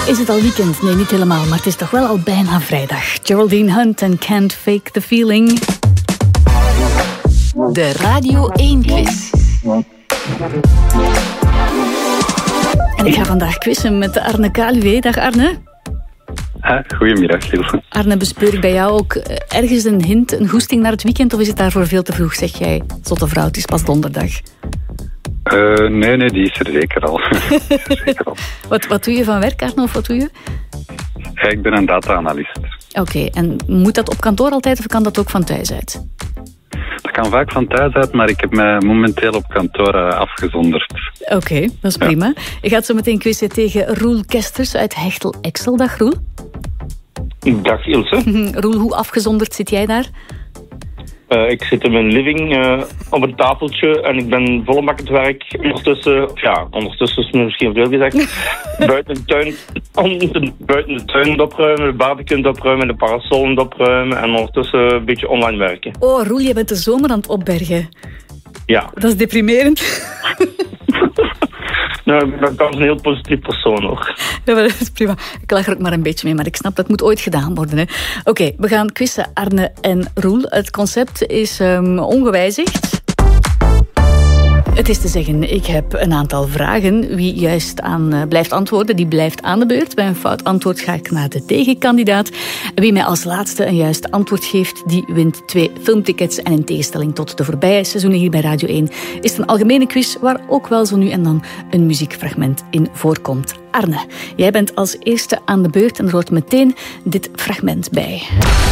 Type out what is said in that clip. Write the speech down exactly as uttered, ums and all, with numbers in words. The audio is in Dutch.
Is het al weekend? Nee, niet helemaal, maar het is toch wel al bijna vrijdag. Geraldine Hunt en Can't Fake the Feeling. De Radio één quiz. En ik ga vandaag quizzen met Arne Kaluwe. Dag Arne. Ha, goedemiddag, Ilse. Arne, bespeur ik bij jou ook ergens een hint, een goesting naar het weekend? Of is het daarvoor veel te vroeg, zeg jij? Zotte vrouw, het is pas donderdag. Uh, nee, nee, die is er zeker al. zeker al. Wat, wat doe je van werk, Arne, of wat doe je? Ja, ik ben een data-analyst. Oké, okay, en moet dat op kantoor altijd of kan dat ook van thuis uit? Dat kan vaak van thuis uit, maar ik heb mij momenteel op kantoor uh, afgezonderd. Oké, okay, dat is prima. Ja. Je gaat zo meteen quizzen tegen Roel Kesters uit Hechtel-Exel. Dag Roel. Dag Ilse. Roel, hoe afgezonderd zit jij daar? Uh, ik zit in mijn living uh, op een tafeltje en ik ben volle bak het werk. Ondertussen, ja, ondertussen is het misschien veel gezegd. buiten de tuin, buiten de tuin opruimen, de barbecue opruimen, de parasolen opruimen en ondertussen een beetje online werken. Oh, Roel, je bent de zomer aan het opbergen. Ja. Dat is deprimerend. Nou, ik ben een heel positief persoon hoor. Ja, maar dat is prima. Ik lach er ook maar een beetje mee, maar ik snap dat moet ooit gedaan worden. Oké, okay, we gaan quizzen, Arne en Roel. Het concept is um, ongewijzigd. Het is te zeggen, ik heb een aantal vragen. Wie juist aan uh, blijft antwoorden, die blijft aan de beurt. Bij een fout antwoord ga ik naar de tegenkandidaat. Wie mij als laatste een juist antwoord geeft, die wint twee filmtickets. En in tegenstelling tot de voorbije seizoenen hier bij Radio één... is het een algemene quiz waar ook wel zo nu en dan een muziekfragment in voorkomt. Arne, jij bent als eerste aan de beurt en er hoort meteen dit fragment bij.